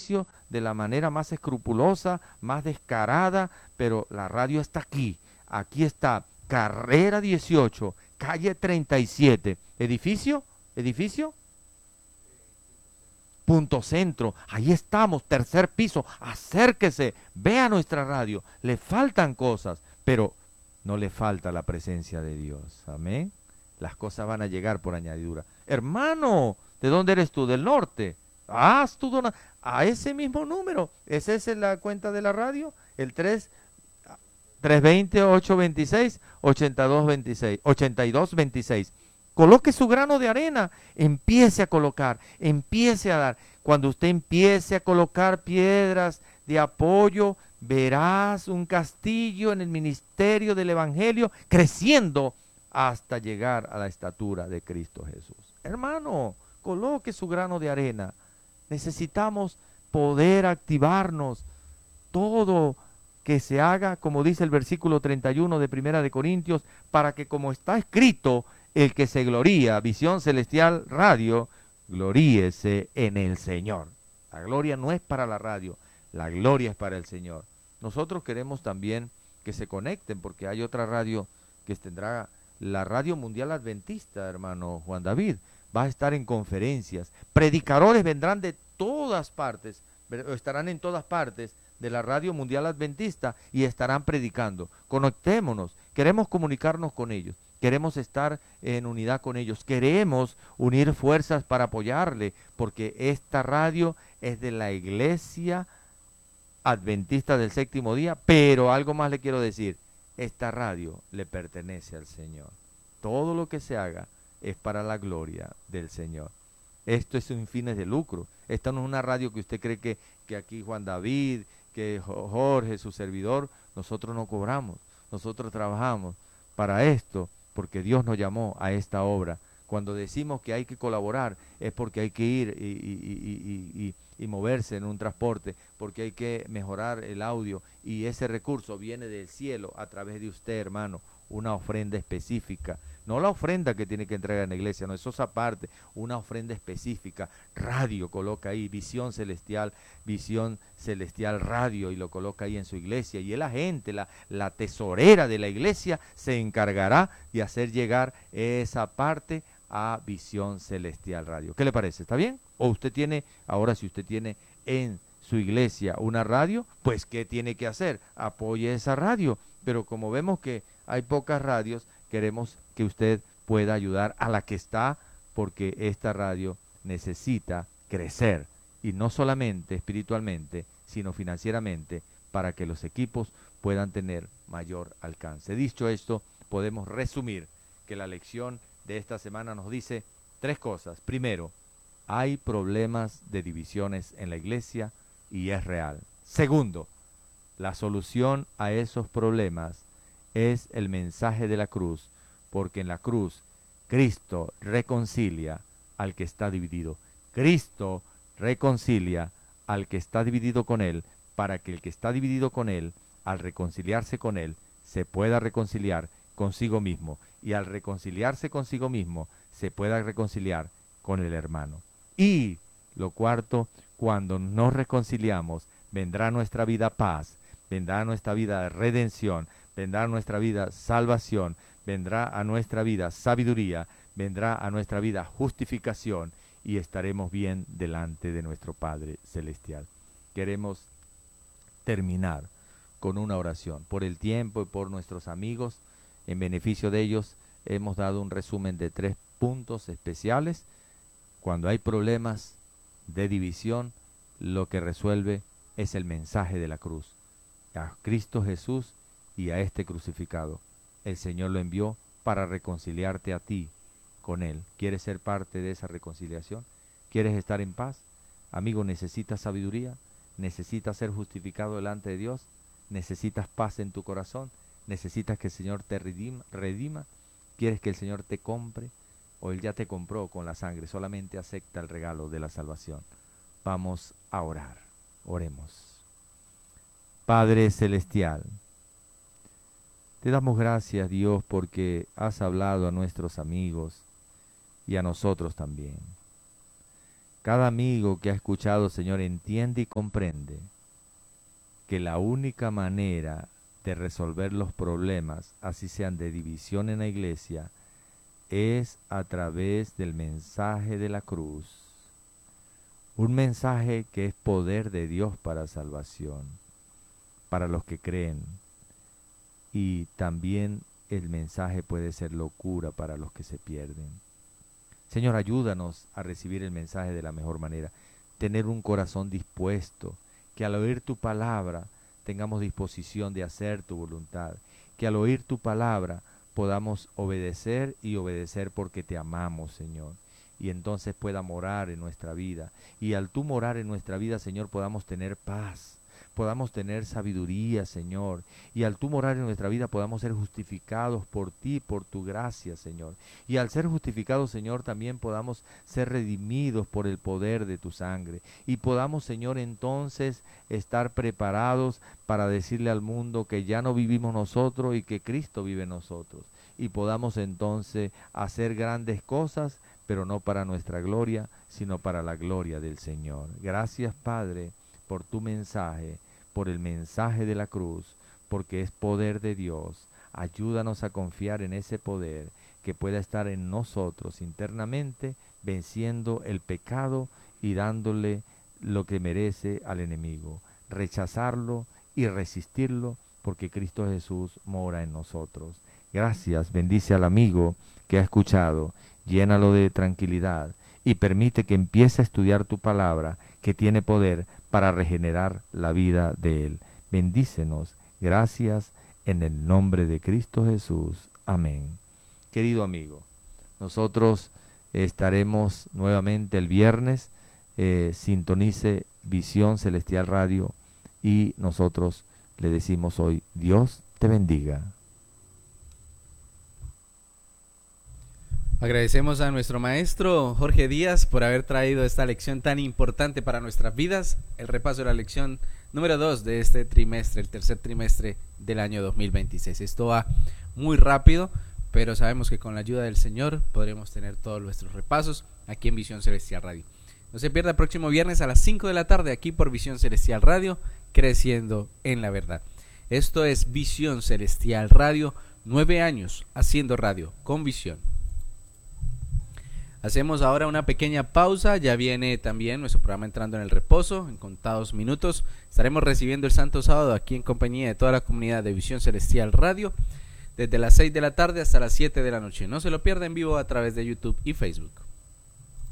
juicio de la manera más escrupulosa, más descarada, pero la radio está aquí. Aquí está, carrera 18, calle 37. ¿Edificio? ¿Edificio? Punto Centro, ahí estamos, tercer piso, acérquese, vea nuestra radio, le faltan cosas, pero no le falta la presencia de Dios, amén. Las cosas van a llegar por añadidura. Hermano, ¿de dónde eres tú? ¿Del norte? Haz tu dona a ese mismo número, ¿esa es la cuenta de la radio? El 320-826 8226. Coloque su grano de arena, empiece a colocar, empiece a dar. Cuando usted empiece a colocar piedras de apoyo, verás un castillo en el ministerio del Evangelio creciendo hasta llegar a la estatura de Cristo Jesús. Hermano, coloque su grano de arena. Necesitamos poder activarnos. Todo que se haga, como dice el versículo 31 de Primera de Corintios, para que como está escrito, el que se gloría, Visión Celestial Radio, gloríese en el Señor. La gloria no es para la radio, la gloria es para el Señor. Nosotros queremos también que se conecten, porque hay otra radio que tendrá, la Radio Mundial Adventista, hermano Juan David, va a estar en conferencias. Predicadores vendrán de todas partes, estarán en todas partes de la Radio Mundial Adventista y estarán predicando. Conectémonos, queremos comunicarnos con ellos, queremos estar en unidad con ellos, queremos unir fuerzas para apoyarle, porque esta radio es de la Iglesia Adventista del Séptimo Día, pero algo más le quiero decir, esta radio le pertenece al Señor. Todo lo que se haga es para la gloria del Señor. Esto es sin fines de lucro. Esta no es una radio que usted cree que aquí Juan David, que Jorge, su servidor, nosotros no cobramos. Nosotros trabajamos para esto porque Dios nos llamó a esta obra. Cuando decimos que hay que colaborar es porque hay que ir y moverse en un transporte, porque hay que mejorar el audio y ese recurso viene del cielo a través de usted, hermano, una ofrenda específica. No la ofrenda que tiene que entregar en la iglesia, no, eso es aparte, una ofrenda específica. Radio coloca ahí, Visión Celestial Radio, y lo coloca ahí en su iglesia. Y el agente, la tesorera de la iglesia, se encargará de hacer llegar esa parte a Visión Celestial Radio. ¿Qué le parece? ¿Está bien? O usted tiene, ahora si usted tiene en su iglesia una radio, pues ¿qué tiene que hacer? Apoye esa radio. Pero como vemos que hay pocas radios, queremos que usted pueda ayudar a la que está, porque esta radio necesita crecer, y no solamente espiritualmente, sino financieramente, para que los equipos puedan tener mayor alcance. Dicho esto, podemos resumir que la lección de esta semana nos dice tres cosas. Primero, hay problemas de divisiones en la iglesia y es real. Segundo, la solución a esos problemas es el mensaje de la cruz, porque en la cruz Cristo reconcilia al que está dividido. Cristo reconcilia al que está dividido con Él, para que el que está dividido con Él, al reconciliarse con Él, se pueda reconciliar consigo mismo, y al reconciliarse consigo mismo, se pueda reconciliar con el hermano. Y lo cuarto, cuando nos reconciliamos, vendrá a nuestra vida paz, vendrá a nuestra vida redención, vendrá a nuestra vida salvación, vendrá a nuestra vida sabiduría, vendrá a nuestra vida justificación, y estaremos bien delante de nuestro Padre Celestial. Queremos terminar con una oración. Por el tiempo y por nuestros amigos, en beneficio de ellos, hemos dado un resumen de 3 puntos especiales. Cuando hay problemas de división, lo que resuelve es el mensaje de la cruz. A Cristo Jesús y a este crucificado. El Señor lo envió para reconciliarte a ti con Él. ¿Quieres ser parte de esa reconciliación? ¿Quieres estar en paz? Amigo, ¿necesitas sabiduría? ¿Necesitas ser justificado delante de Dios? ¿Necesitas paz en tu corazón? ¿Necesitas que el Señor te redima? ¿Quieres que el Señor te compre? ¿O Él ya te compró con la sangre? Solamente acepta el regalo de la salvación. Vamos a orar. Oremos. Padre Celestial, te damos gracias, Dios, porque has hablado a nuestros amigos y a nosotros también. Cada amigo que ha escuchado, Señor, entiende y comprende que la única manera de resolver los problemas, así sean de división en la iglesia, es a través del mensaje de la cruz. Un mensaje que es poder de Dios para salvación, para los que creen. Y también el mensaje puede ser locura para los que se pierden. Señor, ayúdanos a recibir el mensaje de la mejor manera. Tener un corazón dispuesto, que al oír tu palabra tengamos disposición de hacer tu voluntad. Que al oír tu palabra podamos obedecer y obedecer porque te amamos, Señor. Y entonces pueda morar en nuestra vida. Y al tú morar en nuestra vida, Señor, podamos tener paz, podamos tener sabiduría, Señor. Y al tú morar en nuestra vida podamos ser justificados por ti, por tu gracia, Señor. Y al ser justificados, Señor, también podamos ser redimidos por el poder de tu sangre. Y podamos, Señor, entonces estar preparados para decirle al mundo que ya no vivimos nosotros y que Cristo vive en nosotros. Y podamos entonces hacer grandes cosas, pero no para nuestra gloria, sino para la gloria del Señor. Gracias, Padre, por tu mensaje, por el mensaje de la cruz, porque es poder de Dios. Ayúdanos a confiar en ese poder que pueda estar en nosotros internamente, venciendo el pecado y dándole lo que merece al enemigo. Rechazarlo y resistirlo, porque Cristo Jesús mora en nosotros. Gracias, bendice al amigo que ha escuchado, llénalo de tranquilidad y permite que empiece a estudiar tu palabra, que tiene poder para regenerar la vida de él. Bendícenos. Gracias en el nombre de Cristo Jesús. Amén. Querido amigo, nosotros estaremos nuevamente el viernes. Sintonice Visión Celestial Radio y nosotros le decimos hoy, Dios te bendiga. Agradecemos a nuestro maestro Jorge Díaz por haber traído esta lección tan importante para nuestras vidas, el repaso de la lección número 2 de este trimestre, el tercer trimestre del año 2026. Esto va muy rápido, pero sabemos que con la ayuda del Señor podremos tener todos nuestros repasos aquí en Visión Celestial Radio. No se pierda el próximo viernes a las 5 de la tarde aquí por Visión Celestial Radio, creciendo en la verdad. Esto es Visión Celestial Radio, 9 años haciendo radio con visión. Hacemos ahora una pequeña pausa, ya viene también nuestro programa entrando en el reposo, en contados minutos. Estaremos recibiendo el Santo Sábado aquí en compañía de toda la comunidad de Visión Celestial Radio, desde las 6 de la tarde hasta las 7 de la noche. No se lo pierda en vivo a través de YouTube y Facebook.